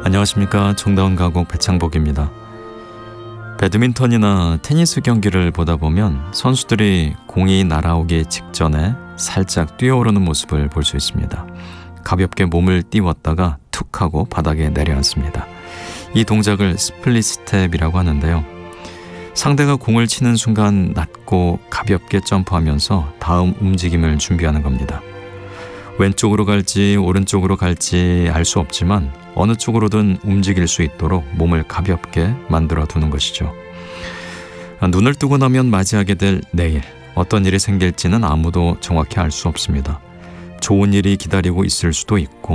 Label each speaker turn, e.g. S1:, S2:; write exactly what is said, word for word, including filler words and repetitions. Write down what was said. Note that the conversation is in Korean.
S1: 안녕하십니까. 정다운 가곡 배창복입니다. 배드민턴이나 테니스 경기를 보다 보면 선수들이 공이 날아오기 직전에 살짝 뛰어오르는 모습을 볼 수 있습니다. 가볍게 몸을 띄웠다가 툭 하고 바닥에 내려앉습니다. 이 동작을 스플릿 스텝이라고 하는데요. 상대가 공을 치는 순간 낮고 가볍게 점프하면서 다음 움직임을 준비하는 겁니다. 왼쪽으로 갈지 오른쪽으로 갈지 알 수 없지만 어느 쪽으로든 움직일 수 있도록 몸을 가볍게 만들어 두는 것이죠. 눈을 뜨고 나면 맞이하게 될 내일, 어떤 일이 생길지는 아무도 정확히 알 수 없습니다. 좋은 일이 기다리고 있을 수도 있고